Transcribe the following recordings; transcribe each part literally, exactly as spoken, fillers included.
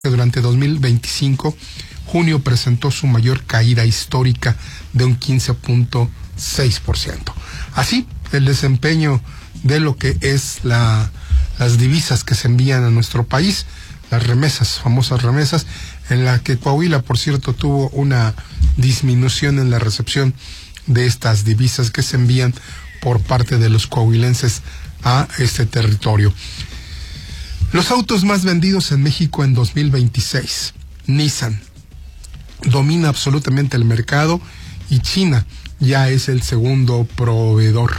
Durante dos mil veinticinco, junio presentó su mayor caída histórica de un quince punto seis por ciento. Así, el desempeño de lo que es la, las divisas que se envían a nuestro país, las remesas, famosas remesas, en la que Coahuila, por cierto, tuvo una disminución en la recepción de estas divisas que se envían por parte de los coahuilenses a este territorio. Los autos más vendidos en México en dos mil veintiséis. Nissan domina absolutamente el mercado y China ya es el segundo proveedor.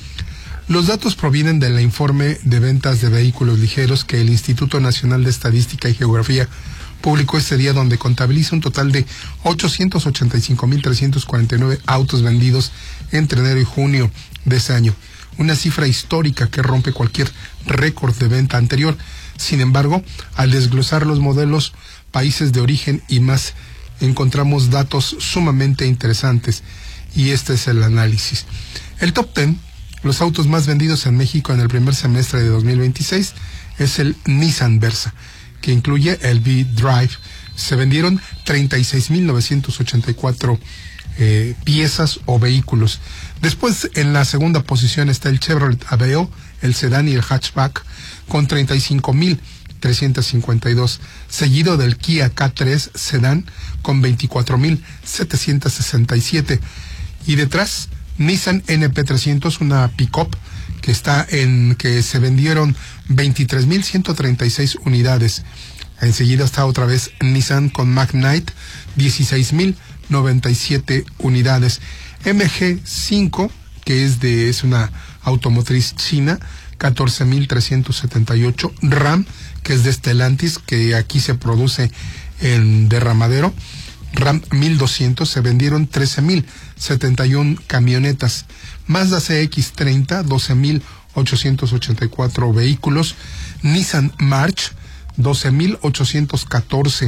Los datos provienen del informe de ventas de vehículos ligeros que el Instituto Nacional de Estadística y Geografía publicó este día, donde contabiliza un total de ochocientos ochenta y cinco mil trescientos cuarenta y nueve autos vendidos entre enero y junio de ese año. Una cifra histórica que rompe cualquier récord de venta anterior. Sin embargo, al desglosar los modelos, países de origen y más, encontramos datos sumamente interesantes, y este es el análisis. El top diez, los autos más vendidos en México en el primer semestre de dos mil veintiséis, es el Nissan Versa, que incluye el V-Drive. Se vendieron treinta y seis mil novecientos ochenta y cuatro eh, piezas o vehículos. Después, en la segunda posición está el Chevrolet Aveo, el sedán y el hatchback, con treinta y cinco mil trescientos cincuenta y dos, seguido del Kia K tres sedán con veinticuatro mil setecientos sesenta y siete, y detrás Nissan N P trescientos, una pick-up que está en que se vendieron veintitrés mil ciento treinta y seis unidades. Enseguida está otra vez Nissan con Magnite, dieciséis mil noventa y siete unidades. M G cinco, que es de es una automotriz china, catorce mil trescientos setenta y ocho. Ram, que es de Stellantis, que aquí se produce en derramadero, Ram mil doscientos, se vendieron trece mil setenta y uno camionetas. Mazda C X treinta, doce mil ochocientos ochenta y cuatro vehículos. Nissan March, doce mil ochocientos catorce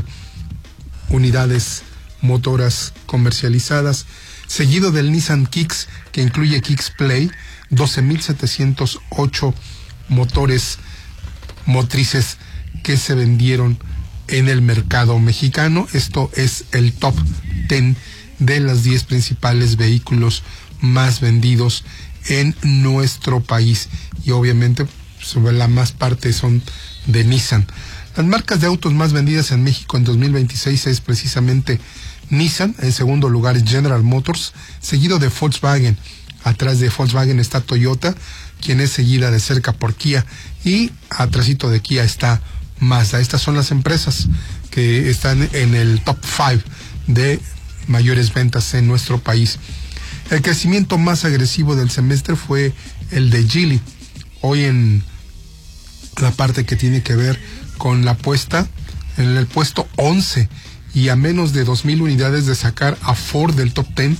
unidades motoras comercializadas, seguido del Nissan Kicks, que incluye Kicks Play, doce mil setecientos ocho motores motrices que se vendieron en el mercado mexicano. Esto es el top diez de las diez principales vehículos más vendidos en nuestro país, y obviamente sobre la más parte son de Nissan. Las marcas de autos más vendidas en México en dos mil veintiséis es precisamente Nissan, en segundo lugar General Motors, seguido de Volkswagen. Atrás de Volkswagen está Toyota, quien es seguida de cerca por Kia, y atrásito de Kia está Mazda. Estas son las empresas que están en el top cinco de mayores ventas en nuestro país. El crecimiento más agresivo del semestre fue el de Geely, hoy en la parte que tiene que ver con la apuesta, en el puesto once, y a menos de dos mil unidades de sacar a Ford del top diez,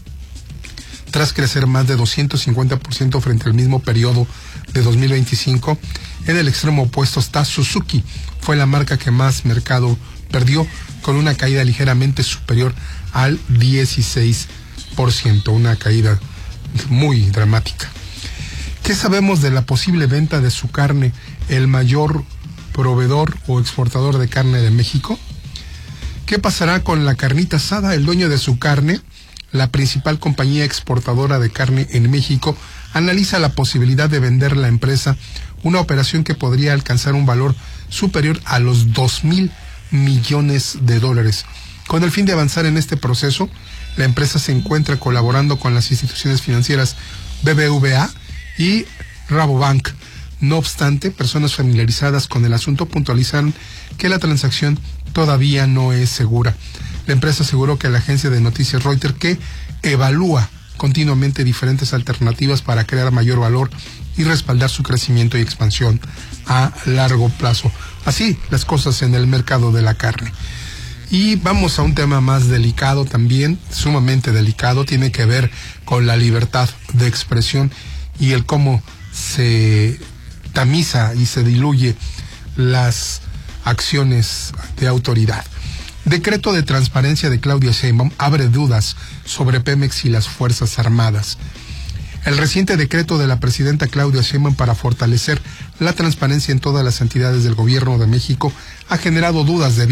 tras crecer más de doscientos cincuenta por ciento frente al mismo periodo de dos mil veinticinco. En el extremo opuesto está Suzuki, fue la marca que más mercado perdió, con una caída ligeramente superior al dieciséis por ciento, una caída muy dramática. ¿Qué sabemos de la posible venta de su carne, el mayor proveedor o exportador de carne de México? ¿Qué pasará con la carnita asada? El dueño de Su Carne, la principal compañía exportadora de carne en México, analiza la posibilidad de vender la empresa, una operación que podría alcanzar un valor superior a los dos mil millones de dólares. Con el fin de avanzar en este proceso, la empresa se encuentra colaborando con las instituciones financieras B B V A y Rabobank. No obstante, personas familiarizadas con el asunto puntualizaron que la transacción todavía no es segura. La empresa aseguró que la agencia de noticias Reuters que evalúa continuamente diferentes alternativas para crear mayor valor y respaldar su crecimiento y expansión a largo plazo. Así las cosas en el mercado de la carne. Y vamos a un tema más delicado también, sumamente delicado, tiene que ver con la libertad de expresión y el cómo se tamiza y se diluye las acciones de autoridad. Decreto de transparencia de Claudia Sheinbaum abre dudas sobre Pemex y las Fuerzas Armadas. El reciente decreto de la presidenta Claudia Sheinbaum para fortalecer la transparencia en todas las entidades del gobierno de México ha generado dudas de